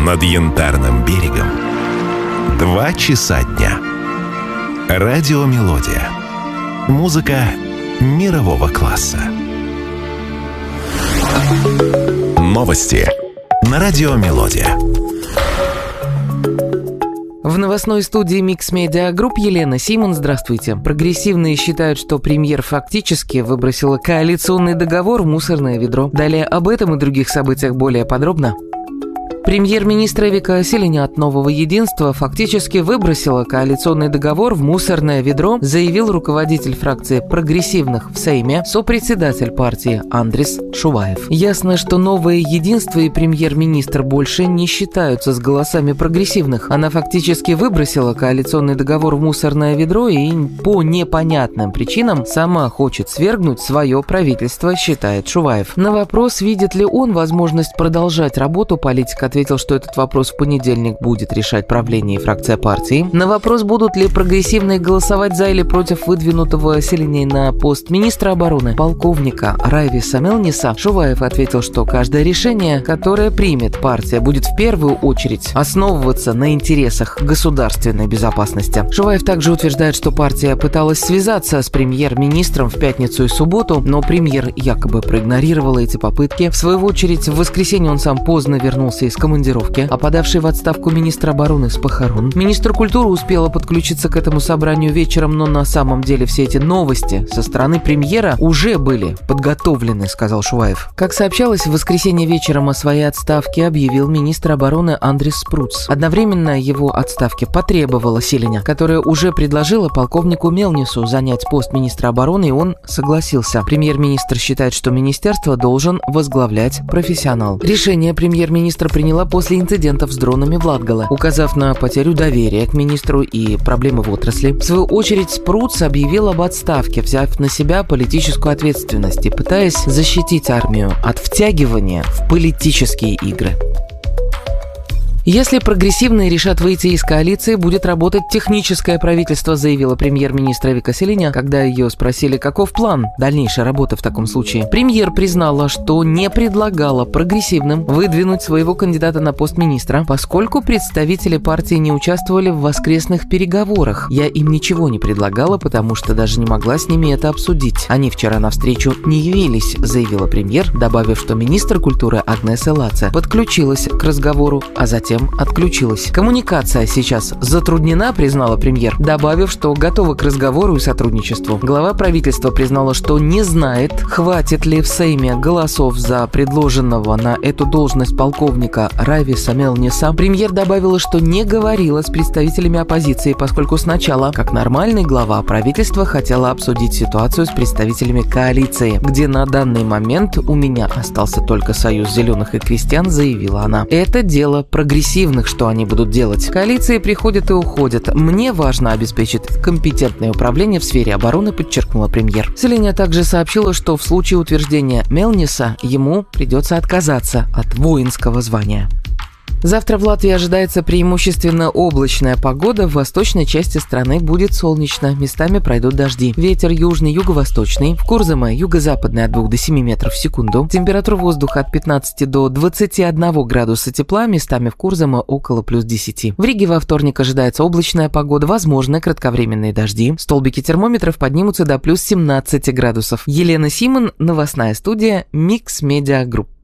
Над Янтарным берегом 2 часа дня. Радиомелодия. Музыка мирового класса. Новости на Радиомелодия. В новостной студии Mix Media Group Елена Симон. Здравствуйте. Прогрессивные считают, что премьер фактически выбросила коалиционный договор в мусорное ведро. Далее об этом и других событиях более подробно. Премьер-министр Вика Селиня от «Нового единства» фактически выбросила коалиционный договор в мусорное ведро, заявил руководитель фракции прогрессивных в Сейме, сопредседатель партии Андрис Шуваев. Ясно, что «Новое единство» и премьер-министр больше не считаются с голосами прогрессивных. Она фактически выбросила коалиционный договор в мусорное ведро и по непонятным причинам сама хочет свергнуть свое правительство, считает Шуваев. На вопрос, видит ли он возможность продолжать работу, политик ответил, что этот вопрос в понедельник будет решать правление и фракция партии. На вопрос, будут ли прогрессивные голосовать за или против выдвинутого Селиней на пост министра обороны полковника Райвиса Мелниса, Шуваев ответил, что каждое решение, которое примет партия, будет в первую очередь основываться на интересах государственной безопасности. Шуваев также утверждает, что партия пыталась связаться с премьер-министром в пятницу и субботу, но премьер якобы проигнорировал эти попытки. В свою очередь, в воскресенье он сам поздно вернулся из командировки, а подавший в отставку министр обороны с похорон. Министр культуры успела подключиться к этому собранию вечером, но на самом деле все эти новости со стороны премьера уже были подготовлены, сказал Шуваев. Как сообщалось, в воскресенье вечером о своей отставке объявил министр обороны Андрис Спруц. Одновременно его отставке потребовала Селиня, которая уже предложила полковнику Мелнису занять пост министра обороны, и он согласился. Премьер-министр считает, что министерство должен возглавлять профессионал. Решение премьер-министр приняла после инцидентов с дронами в Латгале, указав на потерю доверия к министру и проблемы в отрасли. В свою очередь, Спруц объявил об отставке, взяв на себя политическую ответственность и пытаясь защитить армию от втягивания в политические игры. Если прогрессивные решат выйти из коалиции, будет работать техническое правительство, заявила премьер-министр Вика Селиня, когда ее спросили, каков план дальнейшей работы в таком случае. Премьер признала, что не предлагала прогрессивным выдвинуть своего кандидата на пост министра, поскольку представители партии не участвовали в воскресных переговорах. Я им ничего не предлагала, потому что даже не могла с ними это обсудить. Они вчера на встречу не явились, заявила премьер, добавив, что министр культуры Агнеса Лаце подключилась к разговору, а затем отключилась. Коммуникация сейчас затруднена, признала премьер, добавив, что готова к разговору и сотрудничеству. Глава правительства признала, что не знает, хватит ли в Сейме голосов за предложенного на эту должность полковника Райвиса Мелниса. Премьер добавила, что не говорила с представителями оппозиции, поскольку сначала, как нормальный глава правительства, хотела обсудить ситуацию с представителями коалиции, где на данный момент у меня остался только Союз зеленых и крестьян, заявила она. Это дело прогрессивных, что они будут делать. Коалиции приходят и уходят. Мне важно обеспечить компетентное управление в сфере обороны, подчеркнула премьер. Селиня также сообщила, что в случае утверждения Мелниса ему придется отказаться от воинского звания. Завтра в Латвии ожидается преимущественно облачная погода. В восточной части страны будет солнечно, местами пройдут дожди. Ветер южный, юго-восточный. В Курзаме юго-западный от 2 до 7 метров в секунду. Температура воздуха от 15 до 21 градуса тепла, местами в Курзаме около плюс 10. В Риге во вторник ожидается облачная погода, возможны кратковременные дожди. Столбики термометров поднимутся до плюс 17 градусов. Елена Симон, новостная студия Mix Media Group.